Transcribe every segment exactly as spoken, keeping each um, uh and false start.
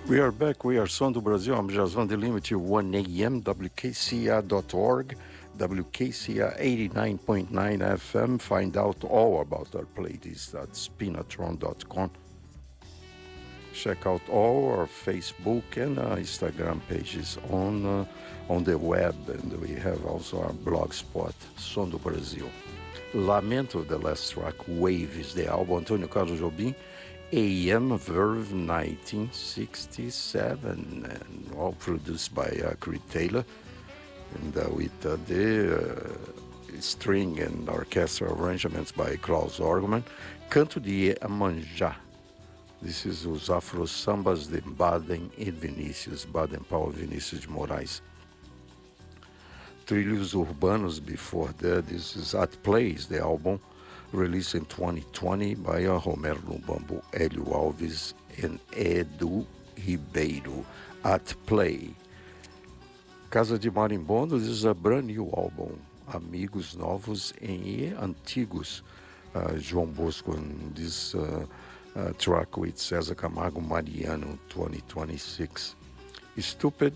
We are back. We are Som do Brasil. I'm Jasvan de Lima to one A M, W K C R dot org, W K C R eighty-nine point nine F M. Find out all about our playlist at spinatron dot com. Check out all our Facebook and uh, Instagram pages on uh, on the web, and we have also our blog spot, Som do Brasil. Lamento, the last track, Wave, is the album. Antônio Carlos Jobim, A M Verve nineteen sixty-seven, and all produced by uh, Creed Taylor, and uh, with uh, the uh, string and orchestral arrangements by Klaus Orgman. Canto de Iemanjá. This is os Afro Sambas de Baden e Vinícius, Baden Powell, Vinícius de Moraes. Trilhos Urbanos before that. This is At Plays, the album, released in twenty twenty by uh, Romero Lubambo, Hélio Alves, and Edu Ribeiro. At Play. Casa de Marimbondo, this is a brand new album. Amigos Novos e Antigos. Uh, João Bosco in this uh, uh, track with César Camargo Mariano, twenty twenty-six. Stupid.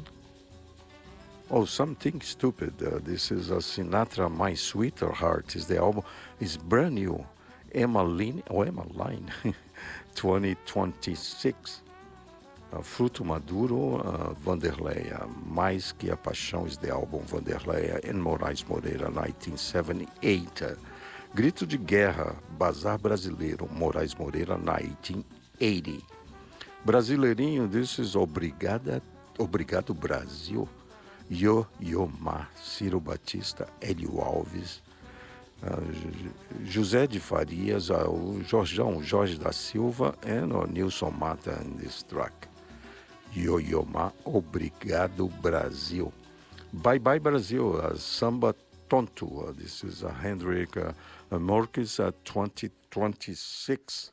Oh, something stupid. Uh, this is a Sinatra, My Sweeter Heart. Is the album is brand new. Emma Line, oh Emma Line, twenty twenty-six. Uh, Fruto Maduro, uh, Vanderleia. Mais que a Paixão is the album. Vanderleia and Moraes Moreira, nineteen seventy-eight. Uh, Grito de Guerra, Bazar Brasileiro, Moraes Moreira, nineteen eighty. Brasileirinho, this is Obrigada, Obrigado Brasil. Yo Yo Ma, Ciro Batista, Hélio Alves, uh, José de Farias, uh, o Jorjão, Jorge da Silva, and uh, Nilson Mata in this track. Yo Yo Ma, Obrigado Brasil. Bye Bye Brasil, uh, Samba Tonto. Uh, this is uh, Hendrik uh, Marques at uh, twenty twenty-six.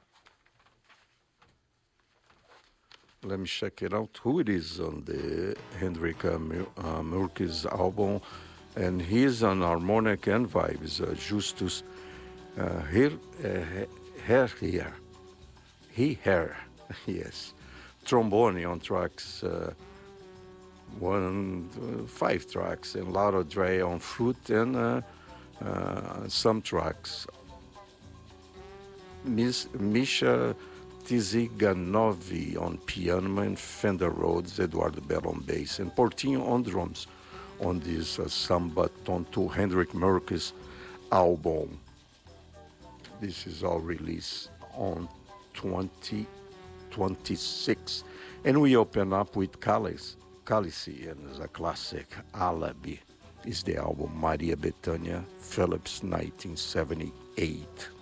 Let me check it out, who it is on the Hendrik uh, uh, Marques album. And he's on harmonic and vibes, uh, Justus uh, here, uh, here, here, he, here, yes. Trombone on tracks, uh, one, uh, five tracks, and Lauro Dre on flute, and uh, uh, some tracks. Miss Misha Tiziganovi on piano and Fender Rhodes, Eduardo Bell on bass, and Portinho on drums on this uh, Samba Tonto Hendrik Marques album. This is all released on twenty twenty-six. And we open up with Cálice, Cálice, and it's a classic, Alibi is the album, Maria Bethânia Phillips, nineteen seventy-eight.